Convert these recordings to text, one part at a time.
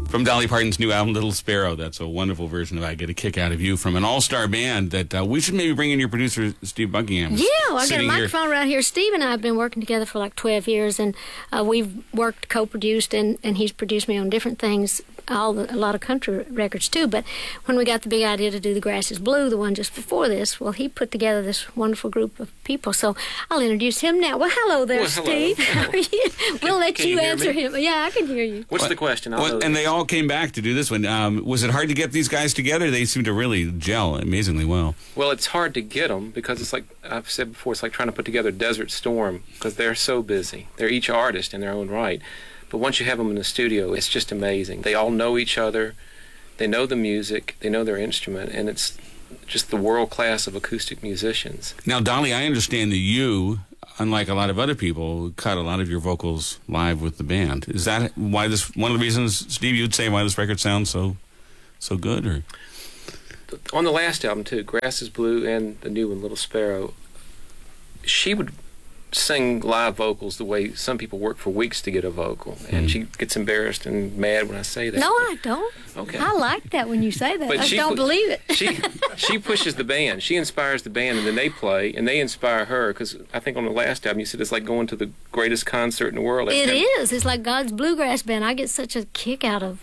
From Dolly Parton's new album, Little Sparrow. That's a wonderful version of I Get a Kick Out of You from an all-star band that we should maybe bring in your producer, Steve Buckingham. Yeah, well, I got a microphone right here. Steve and I have been working together for like 12 years, and we've worked, co-produced, and he's produced me on different things, a lot of country records too. But when we got the big idea to do The Grass is Blue, the one just before this, well, he put together this wonderful group of people. So I'll introduce him now. Well, hello there, Steve. How are you? We'll let you answer him. Yeah, I can hear you. What's the question? And they all came back to do this one. Was it hard to get these guys together? They seem to really gel amazingly well. Well, it's hard to get them because it's like I've said before, it's like trying to put together Desert Storm because they're so busy. They're each artist in their own right. But once you have them in the studio, it's just amazing. They all know each other. They know the music. They know their instrument. And it's just the world class of acoustic musicians. Now, Dolly, I understand that you, unlike a lot of other people, cut a lot of your vocals live with the band. Is that why this? One of the reasons, Steve, you'd say why this record sounds so good, or on the last album too, Grass is Blue, and the new one, Little Sparrow, she would sing live vocals the way some people work for weeks to get a vocal, and she gets embarrassed and mad when I say that. No, I don't. Okay. I like that when you say that. But I don't believe it. she pushes the band. She inspires the band, and then they play, and they inspire her, because I think on the last album you said it's like going to the greatest concert in the world. It is. It's like God's Bluegrass Band. I get such a kick out of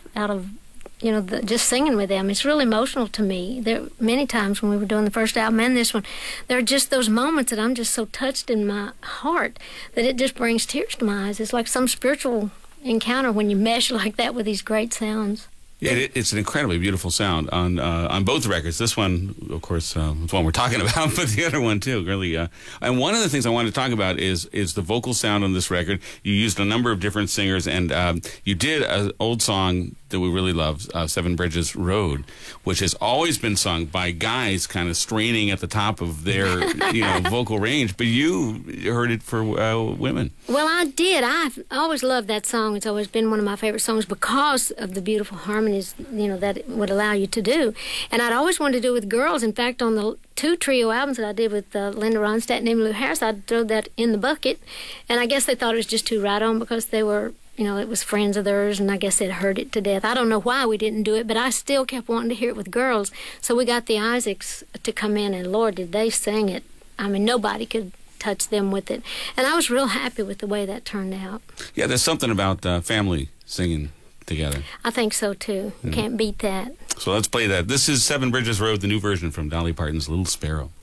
just singing with them. It's really emotional to me. There many times when we were doing the first album and this one, there are just those moments that I'm just so touched in my heart that it just brings tears to my eyes. It's like some spiritual encounter when you mesh like that with these great sounds. Yeah, it's an incredibly beautiful sound on both records. This one, of course, is one we're talking about, but the other one too, really. And one of the things I wanted to talk about is the vocal sound on this record. You used a number of different singers, and you did an old song that we really love, Seven Bridges Road, which has always been sung by guys kind of straining at the top of their vocal range, but you heard it for women. Well, I did. I've always loved that song. It's always been one of my favorite songs because of the beautiful harmonies, that it would allow you to do. And I'd always wanted to do it with girls. In fact, on the 2 trio albums that I did with Linda Ronstadt and Emmylou Harris, I threw that in the bucket. And I guess they thought it was just too right on because they were, it was friends of theirs, and I guess they'd heard it to death. I don't know why we didn't do it, but I still kept wanting to hear it with girls. So we got the Isaacs to come in, and Lord, did they sing it. I mean, nobody could touch them with it. And I was real happy with the way that turned out. Yeah, there's something about family singing together. I think so, too. Can't beat that. So let's play that. This is Seven Bridges Road, the new version from Dolly Parton's Little Sparrow.